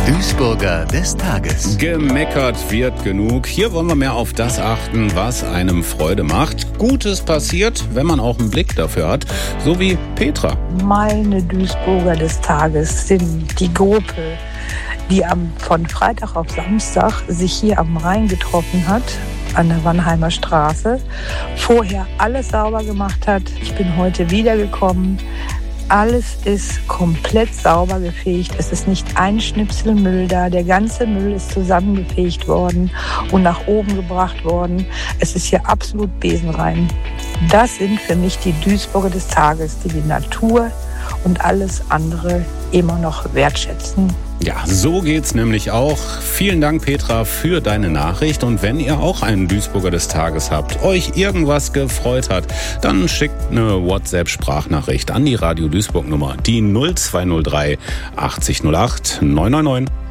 Duisburger des Tages. Gemeckert wird genug. Hier wollen wir mehr auf das achten, was einem Freude macht. Gutes passiert, wenn man auch einen Blick dafür hat. So wie Petra. Meine Duisburger des Tages sind die Gruppe, die von Freitag auf Samstag sich hier am Rhein getroffen hat, an der Wannheimer Straße. Vorher alles sauber gemacht hat. Ich bin heute wiedergekommen. Alles ist komplett sauber gefegt. Es ist nicht ein Schnipsel Müll da. Der ganze Müll ist zusammengefegt worden und nach oben gebracht worden. Es ist hier absolut besenrein. Das sind für mich die Duisburger des Tages, die Natur und alles andere immer noch wertschätzen. Ja, so geht's nämlich auch. Vielen Dank, Petra, für deine Nachricht. Und wenn ihr auch einen Duisburger des Tages habt, euch irgendwas gefreut hat, dann schickt eine WhatsApp-Sprachnachricht an die Radio Duisburg Nummer, die 0203 80 08 999.